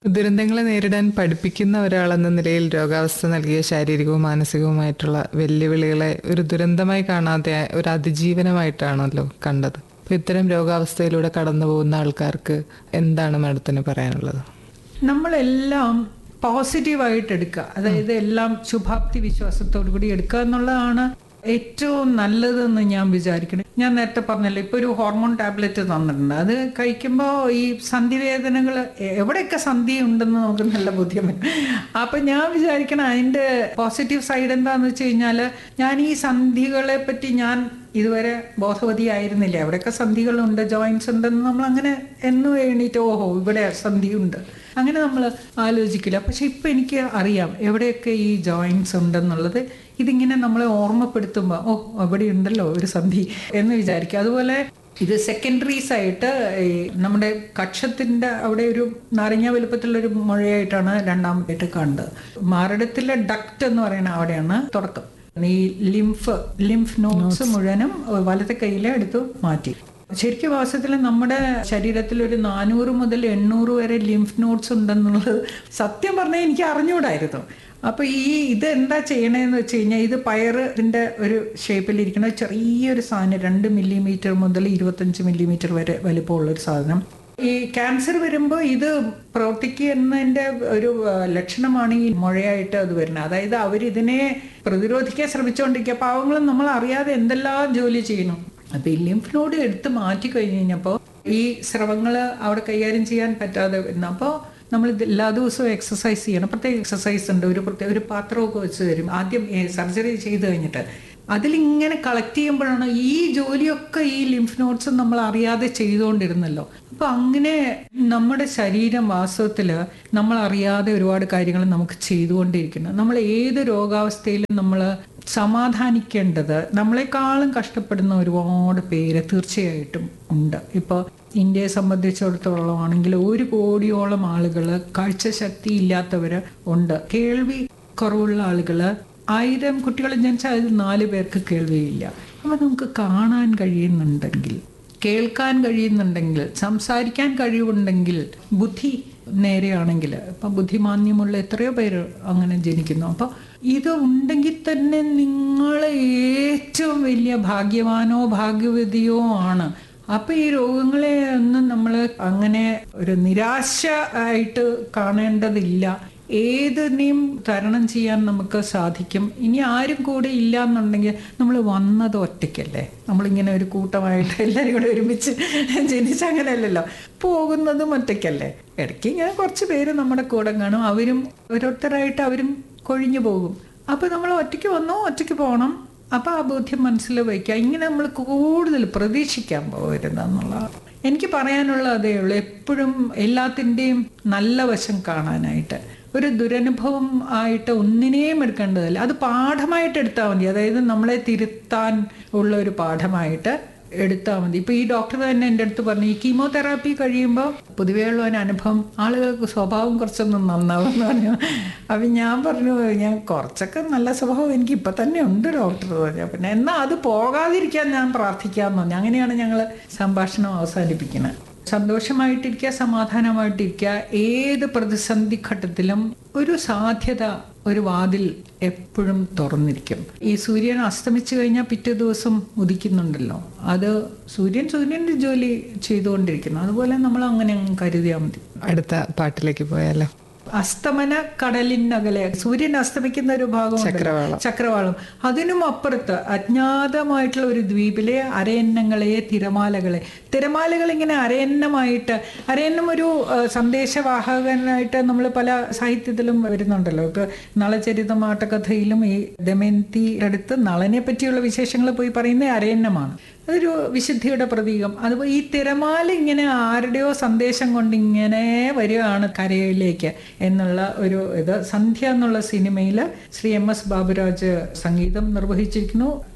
ദുരന്തങ്ങളെ നേരിടാൻ പഠിപ്പിക്കുന്ന ഒരാളെന്ന നിലയിൽ രോഗാവസ്ഥ നൽകിയ ശാരീരികവും മാനസികവുമായിട്ടുള്ള വെല്ലുവിളികളെ ഒരു ദുരന്തമായി കാണാതെ ഒരു അതിജീവനമായിട്ടാണല്ലോ കണ്ടത്. അപ്പോൾ ഇത്തരം രോഗാവസ്ഥയിലൂടെ കടന്നു പോകുന്ന ആൾക്കാർക്ക് എന്താണ് മാഡത്തിന് പറയാനുള്ളത്? നമ്മളെല്ലാം പോസിറ്റീവായിട്ട് എടുക്കുക, അതായത് എല്ലാം ശുഭാപ്തി വിശ്വാസത്തോടു കൂടി എടുക്കുക എന്നുള്ളതാണ് ഏറ്റവും നല്ലതെന്ന് ഞാൻ വിചാരിക്കണം. ഞാൻ നേരത്തെ പറഞ്ഞല്ലോ, ഇപ്പോൾ ഒരു ഹോർമോൺ ടാബ്ലറ്റ് തന്നിട്ടുണ്ട്. അത് കഴിക്കുമ്പോൾ ഈ സന്ധിവേദനകൾ എവിടെയൊക്കെ സന്ധി ഉണ്ടെന്ന് നമുക്ക് നല്ല ബോധ്യം. അപ്പം ഞാൻ വിചാരിക്കണം അതിൻ്റെ പോസിറ്റീവ് സൈഡ് എന്താണെന്ന് വെച്ച് കഴിഞ്ഞാൽ, ഞാൻ ഈ സന്ധികളെ പറ്റി ഞാൻ ഇതുവരെ ബോധവതിയായിരുന്നില്ല. എവിടെയൊക്കെ സന്ധികളുണ്ട്, ജോയിൻസ് ഉണ്ടെന്ന് നമ്മൾ അങ്ങനെ എന്ന് എണീറ്റ് ഓഹോ ഇവിടെ സന്ധിയുണ്ട് അങ്ങനെ നമ്മൾ ആലോചിക്കില്ല. പക്ഷെ ഇപ്പം എനിക്ക് അറിയാം എവിടെയൊക്കെ ഈ ജോയിൻസ് ഉണ്ടെന്നുള്ളത്. ഇതിങ്ങനെ നമ്മളെ ഓർമ്മപ്പെടുത്തുമ്പോൾ ഓ അവിടെ ഉണ്ടല്ലോ ഒരു സന്ധി എന്ന് വിചാരിക്കുക. അതുപോലെ ഇത് സെക്കൻഡറീസ് ആയിട്ട് ഈ നമ്മുടെ കക്ഷത്തിൻ്റെ അവിടെ ഒരു നാരങ്ങ വലുപ്പത്തിലുള്ളൊരു മുഴയായിട്ടാണ് രണ്ടാമതായിട്ട് കണ്ടത്. മാറിടത്തിലെ ഡക്റ്റ് എന്ന് പറയുന്ന അവിടെയാണ് തുടക്കം. ഈ ലിംഫ് നോഡ്സ് മുഴുവനും വലത്തെ കയ്യിലെ എടുത്ത് മാറ്റി. ശരിക്കും വാസ്തവത്തിൽ നമ്മുടെ ശരീരത്തിൽ ഒരു 400 മുതൽ 800 വരെ ലിംഫ് നോഡ്സ് ഉണ്ടെന്നുള്ളത് സത്യം പറഞ്ഞാൽ എനിക്ക് അറിഞ്ഞുകൂടായിരുന്നു. അപ്പോൾ ഇത് എന്താ ചെയ്യണതെന്ന് വെച്ച് കഴിഞ്ഞാൽ, ഇത് പയറിൻ്റെ ഒരു ഷേപ്പിലിരിക്കുന്ന ചെറിയൊരു സാധനം, 2 മില്ലിമീറ്റർ മുതൽ 25 മില്ലിമീറ്റർ വരെ വലിപ്പമുള്ളൊരു സാധനം. ഈ ക്യാൻസർ വരുമ്പോൾ ഇത് പ്രവർത്തിക്കുന്നതിൻ്റെ ഒരു ലക്ഷണമാണ് ഈ മുഴയായിട്ട് അത് വരുന്നത്. അതായത് അവരിതിനെ പ്രതിരോധിക്കാൻ ശ്രമിച്ചുകൊണ്ടിരിക്കുക. പാവങ്ങളും നമ്മൾ അറിയാതെ എന്തെല്ലാം ജോലി ചെയ്യണം. അപ്പോൾ ഈ ലിംഫ് നോഡ് എടുത്ത് മാറ്റി കഴിഞ്ഞ് കഴിഞ്ഞപ്പോൾ ഈ സ്രവങ്ങൾ അവിടെ കൈകാര്യം ചെയ്യാൻ പറ്റാതെ വരുന്നു. അപ്പോൾ നമ്മൾ എല്ലാ ദിവസവും എക്സസൈസ് ചെയ്യണം. പ്രത്യേക എക്സസൈസ് ഉണ്ട്, ഒരു പാത്രമൊക്കെ വെച്ച് തരും ആദ്യം സർജറി ചെയ്ത് കഴിഞ്ഞിട്ട്. അതിലിങ്ങനെ കളക്ട് ചെയ്യുമ്പോഴാണ് ഈ ജോലിയൊക്കെ ഈ ലിംഫ് നോഡ്സ് നമ്മൾ അറിയാതെ ചെയ്തുകൊണ്ടിരുന്നല്ലോ. അപ്പോൾ അങ്ങനെ നമ്മുടെ ശരീരം വാസ്തവത്തിൽ നമ്മൾ അറിയാതെ ഒരുപാട് കാര്യങ്ങൾ നമുക്ക് ചെയ്തുകൊണ്ടിരിക്കുന്നു. നമ്മൾ ഏത് രോഗാവസ്ഥയിലും നമ്മൾ സമാധാനിക്കേണ്ടത്, നമ്മളെക്കാളും കഷ്ടപ്പെടുന്ന ഒരുപാട് പേര് തീർച്ചയായിട്ടും ഉണ്ട്. ഇപ്പോൾ ഇന്ത്യയെ സംബന്ധിച്ചിടത്തോളം ആണെങ്കിൽ 1 കോടിയോളം ആളുകൾ കാഴ്ചശക്തി ഇല്ലാത്തവർ ഉണ്ട്. കേൾവി കുറവുള്ള ആളുകൾ 1000 കുട്ടികൾ ജനിച്ചാൽ അതിൽ 4 പേർക്ക് കേൾവിയില്ല. അപ്പോൾ നമുക്ക് കാണാൻ കഴിയുന്നുണ്ടെങ്കിൽ, കേൾക്കാൻ കഴിയുന്നുണ്ടെങ്കിൽ, സംസാരിക്കാൻ കഴിവുണ്ടെങ്കിൽ, ബുദ്ധി നേരെയാണെങ്കിൽ, ഇപ്പം ബുദ്ധിമാന്യമുള്ള എത്രയോ പേര് അങ്ങനെ ജനിക്കുന്നു. അപ്പോൾ ഇത് ഉണ്ടെങ്കിൽ തന്നെ നിങ്ങൾ ഏറ്റവും വലിയ ഭാഗ്യവാനോ ഭാഗ്യവതിയോ ആണ്. അപ്പം ഈ രോഗങ്ങളെ ഒന്നും നമ്മൾ അങ്ങനെ ഒരു നിരാശ ആയിട്ട് കാണേണ്ടതില്ല. ഏതിനെയും തരണം ചെയ്യാൻ നമുക്ക് സാധിക്കും. ഇനി ആരും കൂടെ ഇല്ല എന്നുണ്ടെങ്കിൽ നമ്മൾ വന്നത് ഒറ്റയ്ക്കല്ലേ, നമ്മളിങ്ങനെ ഒരു കൂട്ടമായിട്ട് എല്ലാവരും കൂടെ ഒരുമിച്ച് ജനിച്ചങ്ങനെയല്ലല്ലോ, പോകുന്നതും ഒറ്റയ്ക്കല്ലേ. ഇടയ്ക്ക് ഇങ്ങനെ കുറച്ച് പേര് നമ്മുടെ കൂടെ കാണും, അവരും ഓരോരുത്തരായിട്ട് അവരും കൊഴിഞ്ഞു പോകും. അപ്പോൾ നമ്മൾ ഒറ്റയ്ക്ക് വന്നോ ഒറ്റയ്ക്ക് പോകണം. അപ്പോൾ ആ ബോധ്യം മനസ്സിൽ വയ്ക്കുക. ഇങ്ങനെ നമ്മൾ കൂടുതൽ പ്രതീക്ഷിക്കാൻ പോകരുതെന്നുള്ളതാണ് എനിക്ക് പറയാനുള്ള. അതേ ഉള്ളൂ, എപ്പോഴും എല്ലാത്തിൻ്റെയും നല്ല വശം കാണാനായിട്ട്. ഒരു ദുരനുഭവം ആയിട്ട് ഒന്നിനെയും എടുക്കേണ്ടതല്ല, അത് പാഠമായിട്ട് എടുത്താൽ മതി. അതായത് നമ്മളെ തിരുത്താൻ ഉള്ള ഒരു പാഠമായിട്ട് എടുത്താൽ മതി. ഇപ്പോൾ ഈ ഡോക്ടർ തന്നെ എൻ്റെ അടുത്ത് പറഞ്ഞു, ഈ കീമോതെറാപ്പി കഴിയുമ്പോൾ പൊതുവേ ഉള്ള ഒരു അനുഭവം ആളുകൾക്ക് സ്വഭാവം കുറച്ചൊന്നും നന്നാവുമെന്ന് പറഞ്ഞു. അപ്പം ഞാൻ പറഞ്ഞു, ഞാൻ കുറച്ചൊക്കെ നല്ല സ്വഭാവം എനിക്ക് ഇപ്പം തന്നെ ഉണ്ട് ഡോക്ടർ പറഞ്ഞു. പിന്നെ എന്നാൽ അത് പോകാതിരിക്കാൻ ഞാൻ പ്രാർത്ഥിക്കാമെന്ന് പറഞ്ഞു. അങ്ങനെയാണ് ഞങ്ങൾ സംഭാഷണം അവസാനിപ്പിക്കുന്നത്. സന്തോഷമായിട്ടിരിക്കുക, സമാധാനമായിട്ടിരിക്കുക. ഏത് പ്രതിസന്ധി ഘട്ടത്തിലും ഒരു സാധ്യത, ഒരു വാതിൽ എപ്പോഴും തുറന്നിരിക്കും. ഈ സൂര്യൻ അസ്തമിച്ചു കഴിഞ്ഞാൽ പിറ്റേ ദിവസം ഉദിക്കുന്നുണ്ടല്ലോ, അത് സൂര്യൻ്റെ ജോലി ചെയ്തുകൊണ്ടിരിക്കുന്നു. അതുപോലെ നമ്മൾ അങ്ങനെ കരുതിയാൽ മതി. അടുത്ത പാട്ടിലേക്ക് പോയാലോ? അസ്തമന കടലിനകലെ സൂര്യൻ അസ്തമിക്കുന്ന ഒരു ഭാഗം ചക്രവാളം. അതിനും അപ്പുറത്ത് അജ്ഞാതമായിട്ടുള്ള ഒരു ദ്വീപിലെ അരയന്നങ്ങളെ, തിരമാലകൾ ഇങ്ങനെ അരയന്നം ഒരു സന്ദേശവാഹകനായിട്ട് നമ്മൾ പല സാഹിത്യത്തിലും വരുന്നുണ്ടല്ലോ. ഇപ്പൊ നളചരിതമാട്ടകഥയിലും ഈ ദമയന്തിയുടെ അടുത്ത് നളനെ പറ്റിയുള്ള വിശേഷങ്ങൾ പോയി പറയുന്ന അരയന്നമാണ്. അതൊരു വിശുദ്ധിയുടെ പ്രതീകം. അതുപോലെ ഈ തിരമാല ഇങ്ങനെ ആരുടെയോ സന്ദേശം കൊണ്ട് ഇങ്ങനെ വരികയാണ് കരയിലേക്ക് എന്നുള്ള ഒരു ഇത്. സന്ധ്യ എന്നുള്ള സിനിമയിൽ ശ്രീ MS ബാബുരാജ് സംഗീതം നിർവഹിച്ചിരിക്കുന്നു.